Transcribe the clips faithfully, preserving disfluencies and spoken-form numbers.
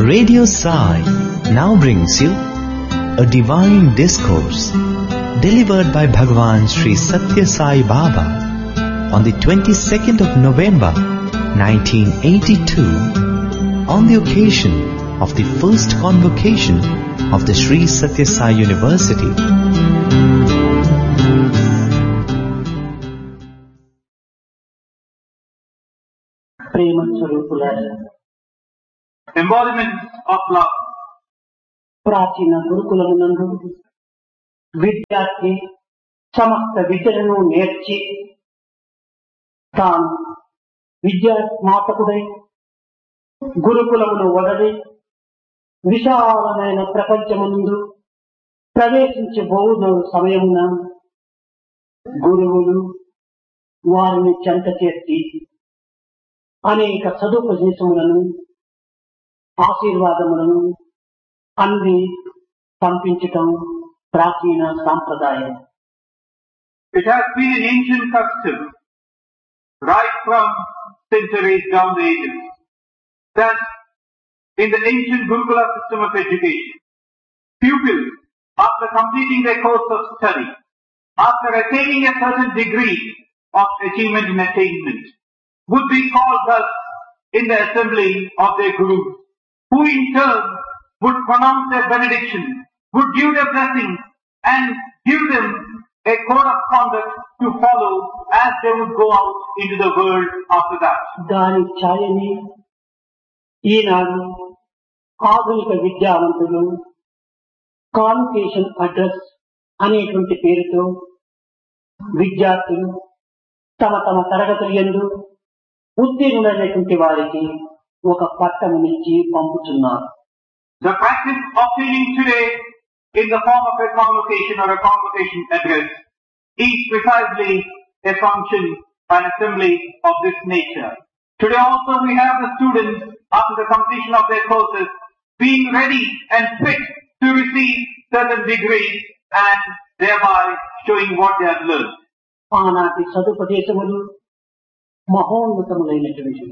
Radio Sai now brings you a divine discourse delivered by Bhagavan Sri Satya Sai Baba on the twenty-second of November nineteen eighty-two on the occasion of the first convocation of the Sri Satya Sai University. ప్రేమ స్వరూపులారా, embodiments of love. ప్రాచీన గురుకులమునందు విద్యార్థి సమస్త విద్యలను నేర్చి తాను విద్యా స్నాతకుడై గురుకులమును వదలి విశాలమైన ప్రపంచమునందు ప్రవేశించబోవున సమయమున గురువులు వారిని చెంత చేసి అనేక సదుపదేశములను ఆశీర్వాదములను అన్ని పంపించటం ప్రాచీన సాంప్రదాయం. It has been an ancient custom, right from centuries down the ages, that in the ancient Gurukula system of education, pupils, after completing their course of study, after attaining a certain degree of achievement and attainment, would be called thus in the assembly of their gurus, who in turn would pronounce their benediction, would give their blessing, and give them a code of conduct to follow as they would go out into the world after that. దాని ఛాయని ఈనాడు ఆధునిక విద్యావంతులు convocation address అనేటువంటి పేరుతో విద్యార్థులు తమ తమ తరగతులు యందు ఉత్తీర్ణులైనటువంటి వారికి ఒక పట్టమునిచ్చి పంపుతున్నారు. The practice of teaching today in the form of a convocation or a convocation address is precisely a function, an assembly of this nature. Today also we have the students, after the completion of their courses, being ready and fit to receive certain degrees and thereby showing what they have learned. ఆనాటి సదుపదేశములు మహోన్నతములైనటువంటి.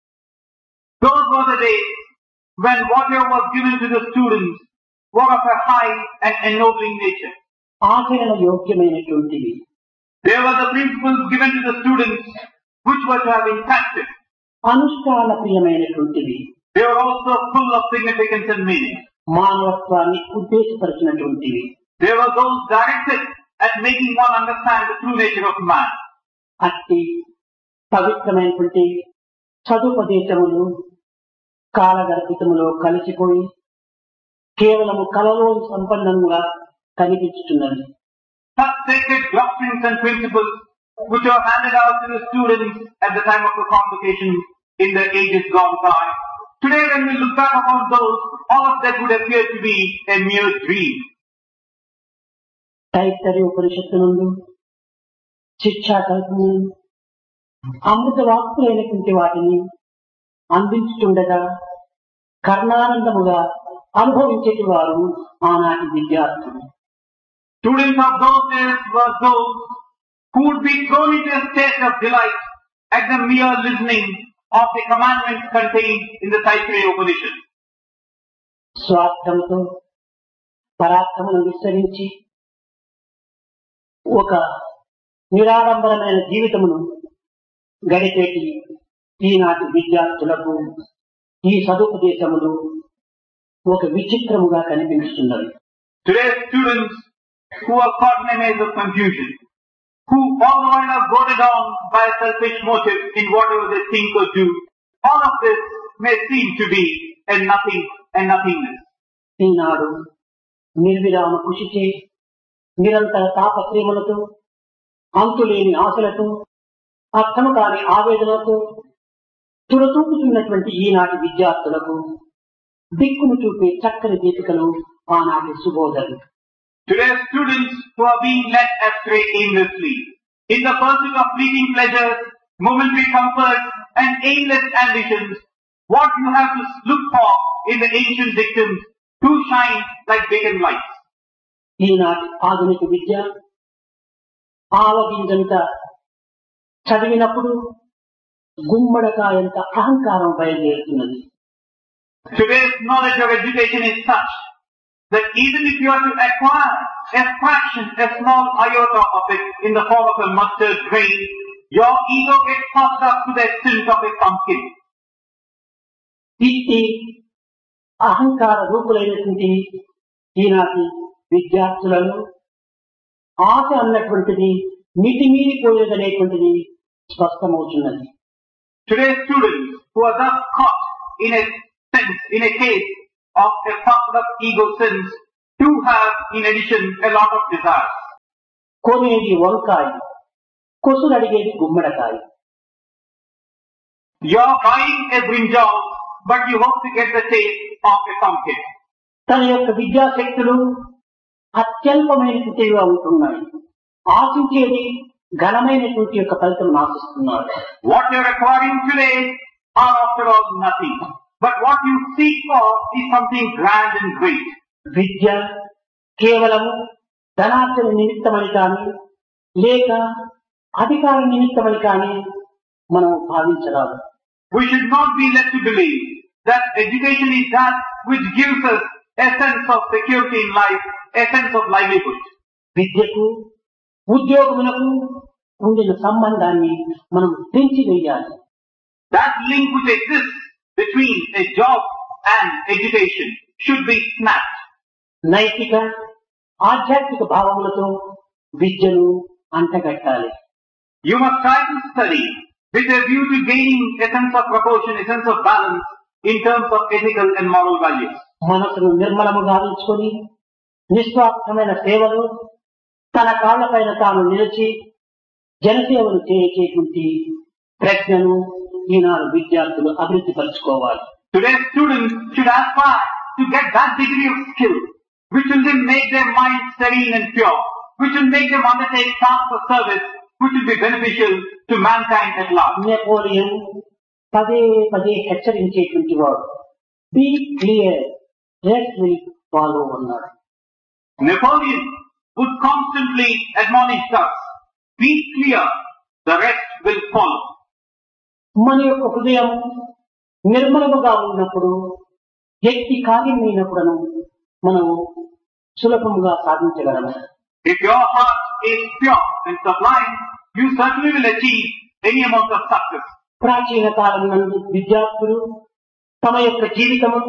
Those were the days when whatever was given to the students were of a high and ennobling nature. ఆచరణ యోగ్యమైనటువంటివి. There were the principles given to the students which were to have been practiced. అనుష్ఠాన ప్రియమైనటువంటివి. They were also full of significance and meaning. మానవత్వాన్ని ఉద్దేశపరిచినటువంటివి. They were those directed at making one understand the true nature of man. అట్టి పవిత్రమైనటువంటి సదుపదేశములు కాలగర్భితములో కలిసిపోయి కేవలము కలలో సంపన్నంగా కనిపించుతున్నది. Such sacred doctrines and principles which are handed out to the students at the time of the convocation in the ages gone by. Today when we look back upon those, all of that would appear to be a mere dream. Taittiriya ఉపనిషత్తునందు శిక్షా కల్పము అమృత వాక్కులైనటువంటి వాటిని అందించుతుండగా కర్ణానందముగా అనుభవించేటి వారు ఆనాటి విద్యార్థులు. Students of those days were those who would be thrown into a state of delight at the mere listening of the commandments contained in the Taittiriya Upanishad. స్వార్థంతో పరాక్రమను విస్తరించి ఒక నిరాడంబరమైన జీవితమును గడిపేటి ఈనాటి విద్యార్థులకు ఈ సదుపదేశములు ఒక విచిత్రముగా కనిపిస్తున్నవి. Today's students who are caught in a maze of confusion, who all the while are goaded on by a selfish motive in whatever they think or do, all of this may seem to be a nothing and nothingness. ఈనాడు నిర్విరామ కృషిచే నిరంతర తాపత్రయములతో అంతులేని ఆశలతో అర్థము కాని ఆవేదనతో తురతూపుతున్నటువంటి ఈనాటి విద్యార్థులకు దిక్కును చూపే చక్కని దీపికలు ఆనాటి సుబోధలు. Today's students who are being led astray aimlessly, in the pursuit of fleeting pleasures, momentary comforts and aimless ambitions, what you have to look for in the ancient dictums to shine like beacon lights. ఈనాటి ఆధునిక విద్య ఆవగింజంత చదివినప్పుడు గుమ్మడకాయంత అహంకారం బయలుదేరుతున్నది. Today's knowledge of education is such that even if you are to acquire a fraction, a small iota of it in the form of a mustard grain, your ego gets puffed up to the extent of a pumpkin. ఇట్టి అహంకార రూపులైనటువంటి ఈనాటి విద్యార్థులను ఆశ అన్నటువంటిది మితిమీరిపోయేదనేటువంటిది స్పష్టమవుతున్నది. Today's students who are thus caught in a sense, in a case of a puffed up ego sense, do have in addition a lot of desires. కొనేది వంకాయ, కొసులు అడిగేది గుమ్మడికాయ. You are buying a brinjal, but you hope to get the taste of a pumpkin. తన యొక్క విద్యాశక్తులు అత్యల్పమైనటువంటివిగా ఉంటున్నాయి. ఆశించేది ఘనమైనటువంటి యొక్క ఫలితం ఆశిస్తున్నారు. What you are acquiring today are after all nothing. But what you seek for is something grand and great. విద్య కేవలం ధనార్జన నిమిత్తమని కానీ లేక అధికార నిమిత్తమని కానీ మనం భావించరాదు. We should not be led to believe that education is that which gives us a sense of security in life, a sense of livelihood. విద్యకు ఉద్యోగములకు ఉండిన సంబంధాన్ని మనం తెంచివేయాలి. That link which exists between a job and education should be snapped. నైతిక ఆధ్యాత్మిక భావములతో విద్యను అంటగట్టాలి. You must try to study with a view to gaining a sense of proportion, a sense of balance in terms of ethical and moral values. మనసును నిర్మలముగా ఉంచుకొని నిస్వార్థమైన సేవలు తన కాళ్లపైన తాను నిలిచి జనసేవలు చేసేటువంటి ప్రజ్ఞను ఈనాడు విద్యార్థులు అభివృద్ధి పరచుకోవాలి. Today's students should aspire to get that degree of skill which will then make their mind serene and pure, which will make them undertake tasks of service which will be beneficial to mankind at large. Napoleon పదే పదే హెచ్చరించేటువంటి వాడు be clear rest will follow అన్నాడు. Napoleon would constantly admonish us, be clear, the rest will follow. మన యొక్క హృదయం నిర్మలముగా ఉన్నప్పుడు వ్యక్తి కార్యమైనప్పుడను మనం సులభముగా సాధించగలము. If your heart is pure and sublime, you certainly will achieve any amount of success. ప్రాచీన కాలం నందు విద్యార్థులు తమ యొక్క జీవితము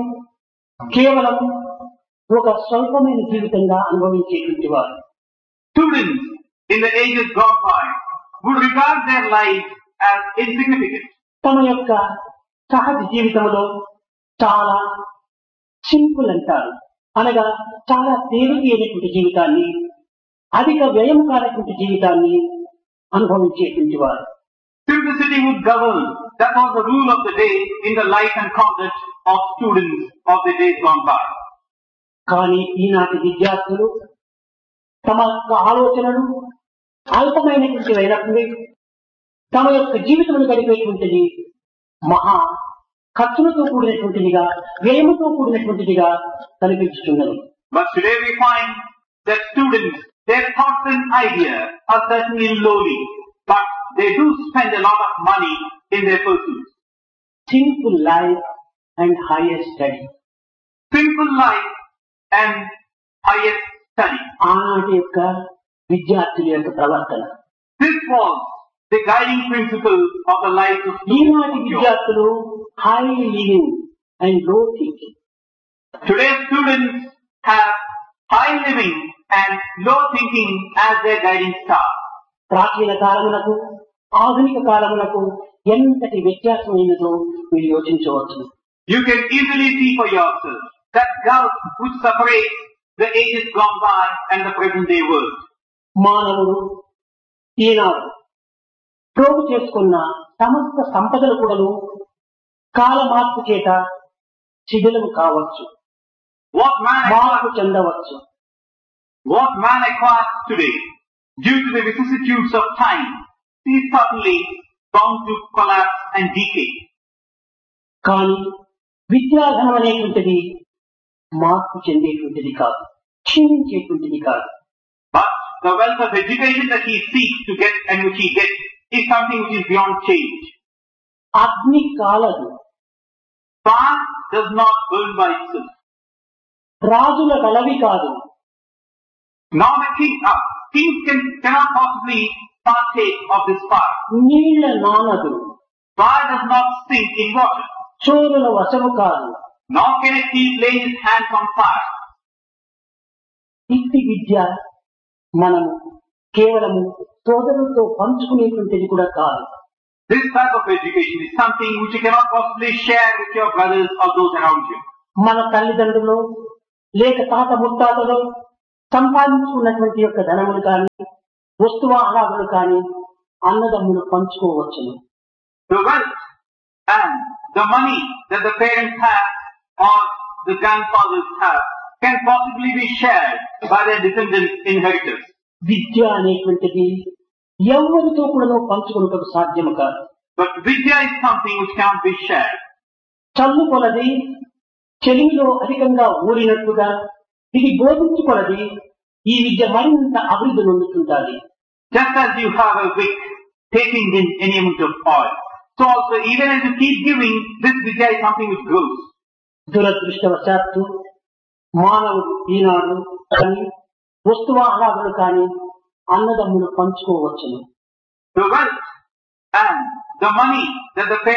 కేవలం ఒక స్వల్పమైన జీవితంగా అనుభవించేటువంటి వారు. Students in the ages gone by would regard their lives as insignificant. తమ యొక్క సహజ జీవితంలో చాలా సింపుల్ అంటారు, అనగా చాలా తేలిక అయినటువంటి జీవితాన్ని, అధిక వ్యయం కానటువంటి జీవితాన్ని అనుభవించేటువంటి వారు. Simplicity would govern. That was the rule of the day in the life and conduct of students of the days gone by. కానీ ఈనాటి విద్యార్థులు తమ యొక్క ఆలోచనలు అల్పమైనటువంటి అయినప్పుడు తమ యొక్క జీవితమును గడిపేటువంటిది మహా ఖర్చులతో కూడినటువంటిదిగా, వ్యయముతో కూడినటువంటిదిగా కనిపించుతున్నది. But today we find that students, their thoughts and ideas are certainly lowly, but they do spend a lot of money in their pursuits. Simple life and higher study. Simple life and highest study. ఆనాటి యొక్క విద్యార్థుల యొక్క ప్రవర్తన. This was the guiding principle of the life of ఈనాటి students. విద్యార్థులు high living and లో thinking. Today's students have high living and low thinking as their guiding star. ప్రాచీన కాలములకు ఆధునిక కాలములకు ఎంతటి వ్యత్యాసమైనదో మీరు యోచించవచ్చు. You can easily see for yourself that gulf which separates the ages gone by and the present day world. మానవుడు ఈనాడు ప్రోగు చేసుకున్న సమస్త సంపదలు కూడాను కాల మార్పు చేత శిథిలం కావచ్చు, What man మార్పు acquires, చెందవచ్చు. what man acquires today, due to the vicissitudes of time, is certainly bound to collapse and decay. కానీ విద్యాధనం అనేటువంటిది మార్పు చెందేటువంటిది కాదు, క్షీణించేటువంటిది కాదు. But the wealth of education that he seeks to get and which he gets is something which is beyond change. అగ్ని కాలదు, Fire does not burn by itself. రాజుల కలవి కాదు. Now the king, uh, kings can, cannot possibly partake of this fire. నీళ్ల నానదు. Fire does not sink in water. చోరుల వశము కాదు. Nor can a thief lay his hands on fire. ఇట్టి విద్య మనము కేవలము సోదరులతో పంచుకునేటువంటిది కూడా కాదు. This type of education is something which you cannot possibly share with your brothers or those around you. మన తల్లిదండ్రులు లేక తాత ముత్తాతలు సంపాదించుకున్నటువంటి యొక్క ధనములు కానీ వస్తువాహనాలు కానీ అన్నదమ్ములు పంచుకోవచ్చును. The wealth and the money that the parents have or the grandfathers have can possibly be shared by their descendants inheritors. విద్య అనేటువంటిది ఎవరితో కూడా పంచుకున్నటకు సాధ్యము కాదు. But vidya is something which can't be shared. చల్లు కొలది చెలిమిలో అధికంగా ఊరినట్టుగా ఇది బోధించుకొలది ఈ విద్య మరింత అభివృద్ధి నొందుతుంటాది. Just as you have a wick taking in any amount of oil, so also even as you keep giving, this vidya is something which grows. దురదృష్టవశాత్తు మానవుడు ఈనాడు కానీ వస్తువాహనాలు కానీ అన్నదమ్ములు పంచుకోవచ్చును. The wealth and the money that the parents